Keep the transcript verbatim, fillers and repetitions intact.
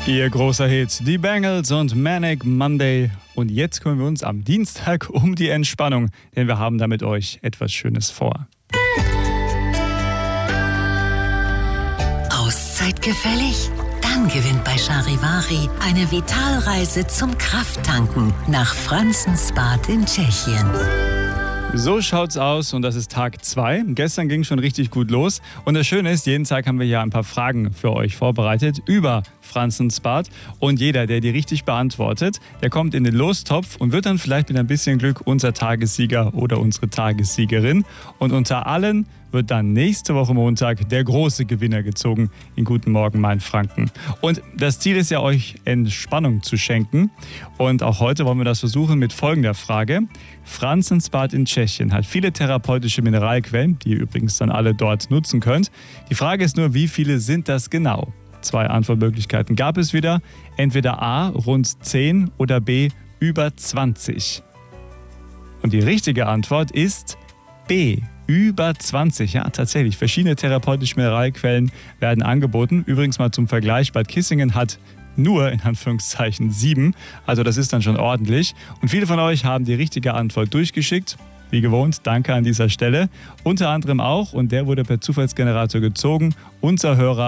Ihr großer Hit, die Bangles und Manic Monday. Und jetzt kümmern wir uns am Dienstag um die Entspannung, denn wir haben da mit euch etwas Schönes vor. Auszeit gefällig? Dann gewinnt bei Charivari eine Vitalreise zum Krafttanken nach Franzensbad in Tschechien. So schaut's aus und das ist Tag zwei. Gestern ging schon richtig gut los. Und das Schöne ist, jeden Tag haben wir hier ein paar Fragen für euch vorbereitet über Franzensbad. Und jeder, der die richtig beantwortet, der kommt in den Lostopf und wird dann vielleicht mit ein bisschen Glück unser Tagessieger oder unsere Tagessiegerin. Und unter allen wird dann nächste Woche Montag der große Gewinner gezogen in Guten Morgen Mainfranken. Und das Ziel ist ja, euch Entspannung zu schenken. Und auch heute wollen wir das versuchen mit folgender Frage. Franzensbad in Tschechien hat viele therapeutische Mineralquellen, die ihr übrigens dann alle dort nutzen könnt. Die Frage ist nur, wie viele sind das genau? Zwei Antwortmöglichkeiten gab es wieder. Entweder A, rund zehn oder B, über zwanzig. Und die richtige Antwort ist B, über zwanzig. Ja, tatsächlich. Verschiedene therapeutische Mineralquellen werden angeboten. Übrigens mal zum Vergleich, Bad Kissingen hat nur, in Anführungszeichen, sieben. Also das ist dann schon ordentlich. Und viele von euch haben die richtige Antwort durchgeschickt. Wie gewohnt, danke an dieser Stelle. Unter anderem auch, und der wurde per Zufallsgenerator gezogen, unser Hörer